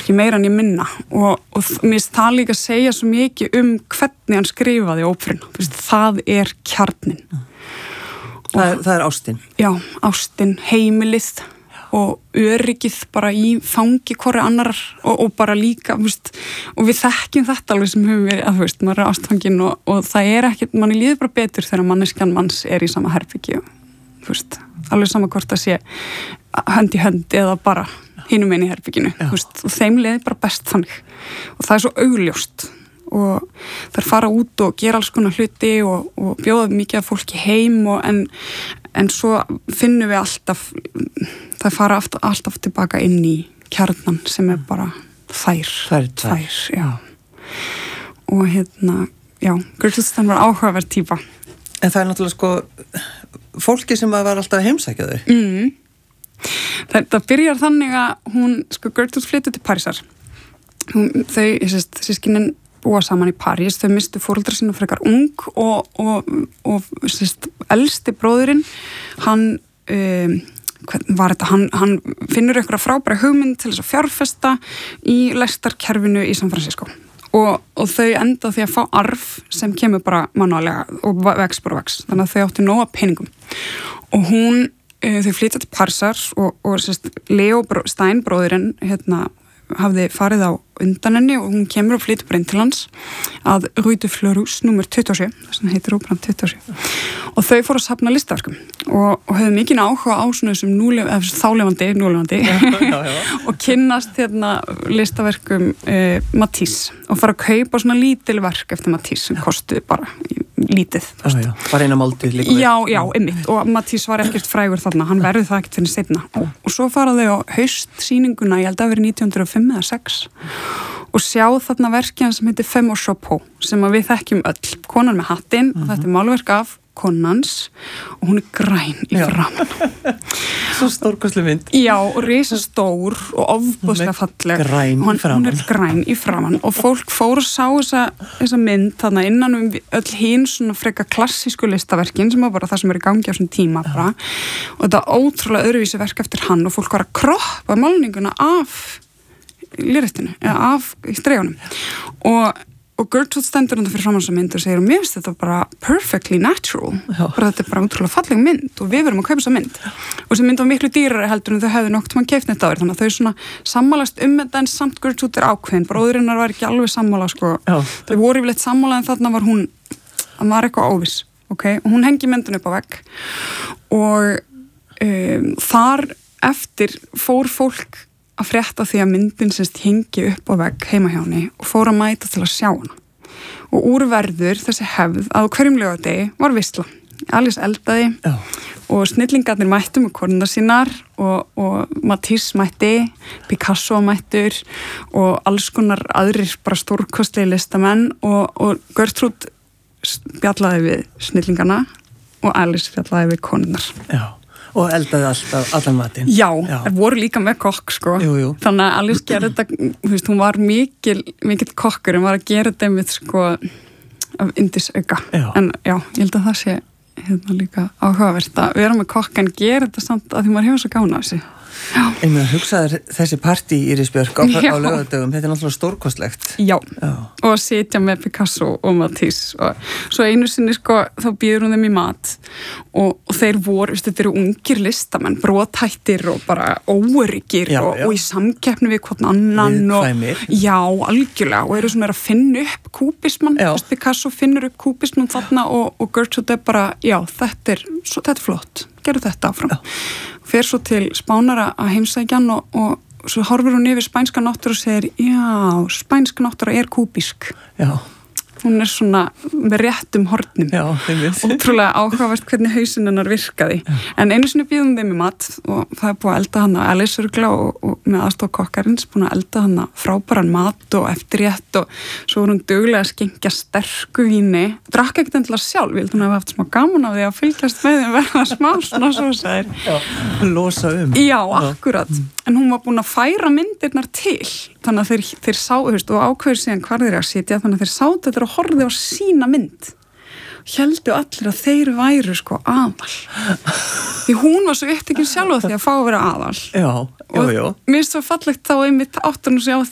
kannski meira en ég minna og mér finnst það líka að segja svo mikið hvernig hann skrifaði óperuna, það kjarnin. Það ástin. Já, ástin, heimilið og öryggið bara í fangi hvorri annar og bara líka, og við þekkjum þetta alveg sem höfum verið, maður ástfangin og það ekkert, manni líður bara betur þegar manneskjan manns í sama herbergi, alveg sama hvort það sé hönd í hönd eða bara hinum einn í herberginu, og þeim liði bara best þannig og það svo augljóst og þær fara út og gera alls konar hluti og bjóða mikið af fólki heim en svo finnum við alltaf það fara alltaf tilbaka inn í kjarnan sem bara þær, já. Og Gertrude Stein var áhugaverð típa. En það náttúrulega fólki sem var alltaf að heimsækja þau. Það byrjar þannig að hún, Gertrude flytur til Parísar. Þau, systkinin búa saman í París, þau mistu foreldra sína frekar ung og elsti bróðurinn, hann hann finnur einhverja frábæra hugmynd til þess að fjárfesta í lestarkerfinu í San Francisco og þau enda því að fá arf sem kemur bara manuálega og vex, þannig að þau áttu nóga peningum og þau flytja til Parísar og Leo Stein bróðurinn hafði farið á undan henni og hún kemur og flytur bara inn til hans að Rue de Fleurus númer 27, þess að heitir óperan 27 og þau fóru að safna listaverkum og höfðu mikinn áhuga á svona þessum núlefandi og kynnast listaverkum Matisse og fara að kaupa svona lítil verk eftir Matisse sem kostuði bara lítið. Bara eina máltíð líka. Já, einmitt og Matisse var ekkert frægur þarna, hann verði það ekkert fyrir seinna og svo fara þau á haustsýninguna, ég held að vera 1905 eða 6 og sjá þarna verkið sem heitir Femme au chapeau sem við þekkjum öll, konan með hattinn og þetta málverk af konans og hún græn í framan. Svo stórkostleg mynd. Já, og risastór og ofboðslega falleg. Græn í framan. Hún græn í framan og fólk fór að sá þessa mynd þarna innan öll hinn svona freka klassísku listaverkin sem var bara það sem í gangi á svona tíma bara og þetta ótrúlega öðruvísi verk eftir hann og fólk var að kroppa málninguna af lýrættinu, eða af stregunum og Gertrude stendur undan fyrir framan þessa mynd og segir mér finnst þetta bara perfectly natural bara þetta bara útrúlega falleg mynd og við verum að kaupa þessa mynd og þessi mynd var miklu dýrari heldur en þau hefðu nokkuð mann keypt þetta áður þannig að þau svona sammálast þetta en samt Gertrude ákveðin, bróðurinnar var ekki alveg sammála þau voru yfirleitt sammála en þarna var hún eitthvað óviss og hún hengi myndin upp á vegg og þar eftir fór fólk að frétta því að myndin hengi upp á vegg heima hjá henni og fór að mæta til að sjá hana. Og úrverður þessi hefð að hverjum laugardegi var veisla. Alice eldaði og snillingarnir mættu með konuna sínar og Matisse mætti, Picasso mættur og alls konar aðrir bara stórkostlegi listamenn og Gertrude spjallaði við snillingarna og Alice spjallaði við konunar. Já. Og eldaði alltaf allan matinn. Já, það voru líka með kokk, Jú. Þannig að Alice gerði þetta, hún var mikill kokkur, hún var að gera þetta með, af yndisauka. En já, ég held að það sé líka áhugavert að vera með kokk en gera þetta samt að því maður hefur svo gána á þessi. Ég meina, hugsaður þessi partí Íris Björk á laugardögum, þetta náttúrulega stórkostlegt. Já, og að sitja með Picasso og Matisse og svo einu sinni þá býður hún þeim í mat og þeir voru, þetta eru ungir listamenn, brothættir og bara óöryggir og í samkeppni við hvern annan Viðkvæmir. Já, algjörlega og eru svona að finna upp kúbismann, Picasso finnur upp kúbismann þarna og Gertrude bara, já, þetta er flott, gerðu þetta áfram. Fer svo til Spánara að heimsækjan og svo horfir hún yfir spænska náttúru og segir, já, spænska náttúra er kúbísk. Já. Hún er svona með réttum hornum. Já, einmitt. Ótrúlega áhugavert hvernig hausinn hennar virkaði. En einu sinni býðum þeim í mat og það er búið að elda hana Alice örgla og með aðstoð kokkarins búin að elda hana frábæran mat og eftirrétt og svo voru hún duglega að skengja sterku víni. Drakk ekkert endilega sjálf, ég held hún hafa haft smá gaman af því að fylgjast með þeim verða smá svona svo segir. Já, losa Já, akkurat. En hún var búin að færa myndirnar til. Þannig að þeir sá, og ákveður síðan hvar þeir að sitja, þannig að þeir sátu þetta og horfði á sína mynd. Héldu allir að þeir væru aðal. Því hún var svo upptekinn sjálf á því að fá að vera aðal. Já. Og mér finnst svo fallegt þá einmitt áttan og sjá